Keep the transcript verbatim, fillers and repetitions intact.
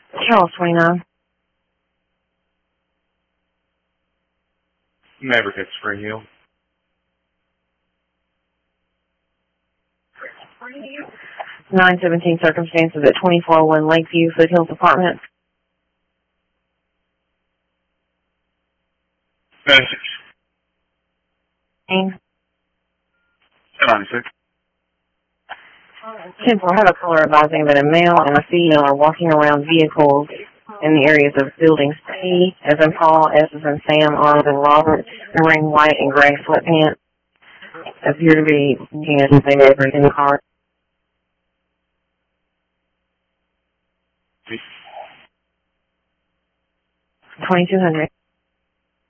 Charles twenty-nine. Maverick at Spring Hill. nine seventeen circumstances at twenty-four oh one Lakeview, Foothills Apartment. ninety-six. ten ninety-six. ten four, have a caller advising that a male and a female are walking around vehicles in the areas of buildings P, as in Paul, S as in Sam, R as in Robert. They're wearing white and gray sweatpants. Appear to be looking as if they may be in the car. twenty-two hundred.